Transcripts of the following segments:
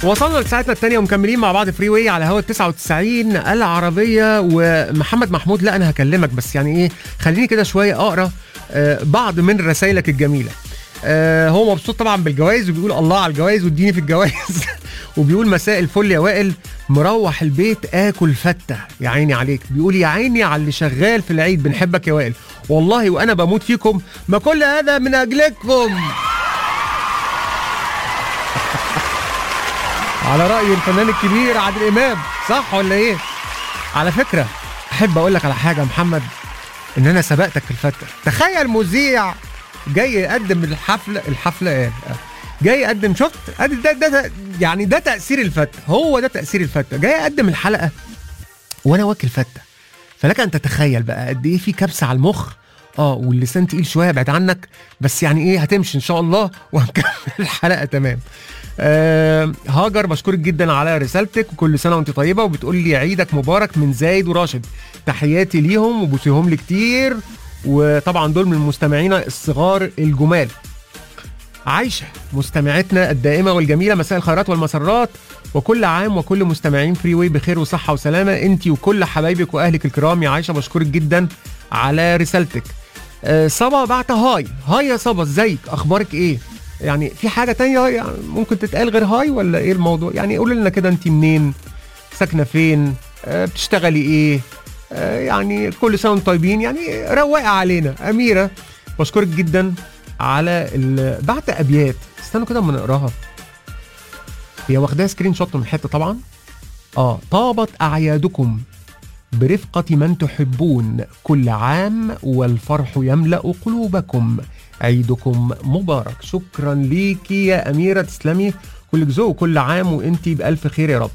وصلنا لساعتنا الثانية ومكملين مع بعض فري واي على هوا 99 العربية. ومحمد محمود، لا أنا هكلمك بس يعني إيه، خليني كده شوية أقرأ بعض من رسائلك الجميلة. هو مبسوط طبعا بالجوائز وبيقول الله على الجوائز واديني في الجوائز. وبيقول مساء الفل يا وائل، مروح البيت آكل فتة، يا عيني عليك. بيقول يا عيني على اللي شغال في العيد، بنحبك يا وائل والله وأنا بموت فيكم، ما كل هذا من أجلكم. على رأي الفنان الكبير عادل إمام، صح ولا إيه؟ على فكرة أحب أقول لك على حاجة يا محمد، إن أنا سبقتك في الفتة. تخيل مذيع جاي يقدم الحفلة إيه؟ جاي يقدم، شفت؟ ده يعني ده تأثير الفتة، هو ده تأثير الفتة. جاي يقدم الحلقة وأنا واكل فتة، فلك أن تتخيل بقى قد إيه في كبسة على المخ. واللسان تقيل شوية بعد عنك، بس يعني إيه هتمشي إن شاء الله وهنكمل الحلقة تمام. هاجر بشكرك جدا على رسالتك، وكل سنه وانت طيبه، وبتقول لي عيدك مبارك من زايد وراشد، تحياتي ليهم وبوسيهم لي كتير، وطبعا دول من المستمعين الصغار الجمال. عايشه مستمعتنا الدائمه والجميله، مساء الخيرات والمسرات، وكل عام وكل مستمعين فري واي بخير وصحه وسلامه، انت وكل حبايبك واهلك الكرام يا عايشه. بشكرك جدا على رسالتك. صبا بعت هاي يا صبا، ازيك، اخبارك ايه؟ يعني في حاجة تانية يعني ممكن تتقال غير هاي ولا ايه الموضوع؟ يعني قولي لنا كده، انت منين، ساكنة فين، بتشتغلي ايه، يعني كل سنة وانتم طيبين، يعني رواقة علينا. أميرة بشكرك جدا على بعت أبيات، استنوا كده اما نقراها، هي واخداها سكرين شوت من حتة طبعا. طابت أعيادكم برفقة من تحبون، كل عام والفرح يملأ قلوبكم، عيدكم مبارك. شكرا ليكي يا أميرة، تسلمي، كل ذوق وكل عام وانتي بألف خير يا رب.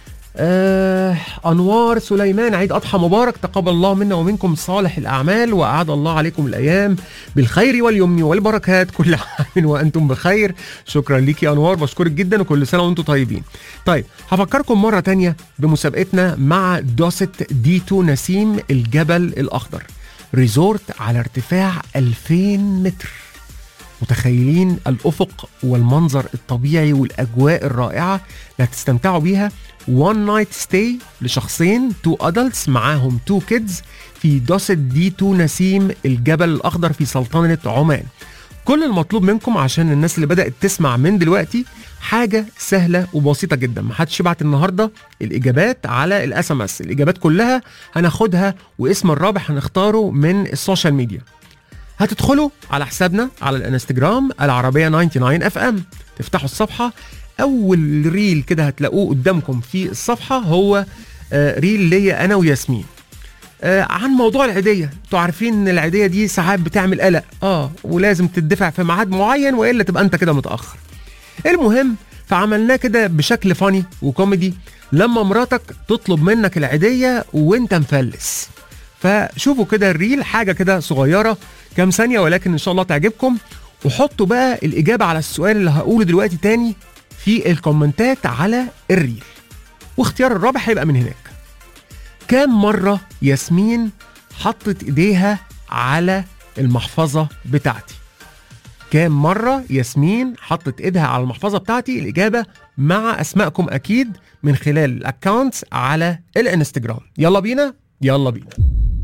أنوار سليمان، عيد أضحى مبارك، تقبل الله منا ومنكم صالح الأعمال، وأعاد الله عليكم الأيام بالخير واليمن والبركات، كل عام وأنتم بخير. شكرا ليكي أنوار، بشكرك جدا وكل سنة وأنتم طيبين. طيب هفكركم مرة تانية بمسابقتنا مع دوست ديتو نسيم الجبل الأخضر، ريزورت على ارتفاع 2000 متر. متخيلين الأفق والمنظر الطبيعي والأجواء الرائعة اللي هتستمتعوا بيها. one night stay لشخصين، 2 adults معاهم 2 kids في دوست ديتو نسيم الجبل الأخضر في سلطنة عمان. كل المطلوب منكم عشان الناس اللي بدأت تسمع من دلوقتي حاجة سهلة وبسيطة جدا، محدش يبعت النهاردة الإجابات على الاس ام اس، الإجابات كلها هناخدها واسم الرابح هنختاره من السوشيال ميديا. هتدخلوا على حسابنا على الانستجرام العربية 99 اف ام، تفتحوا الصفحة، أول ريل كده هتلاقوه قدامكم في الصفحة هو ريل ليا أنا وياسمين عن موضوع العيدية. انتوا عارفين ان العيدية دي ساعات بتعمل قلق، ولازم تدفع في ميعاد معين وإلا تبقى انت كده متأخر. المهم فعملناه كده بشكل فاني وكوميدي، لما مراتك تطلب منك العيدية وانت مفلس. فشوفوا كده الريل، حاجة كده صغيرة كام ثانية ولكن ان شاء الله تعجبكم، وحطوا بقى الإجابة على السؤال اللي هقوله دلوقتي تاني في الكومنتات على الريل، واختيار الرابح هيبقى من هناك. كام مرة ياسمين حطت ايديها على المحفظة بتاعتي؟ كام مرة ياسمين حطت ايدها على المحفظة بتاعتي؟ الإجابة مع أسمائكم أكيد من خلال الأكاونتس على الانستجرام. يلا بينا.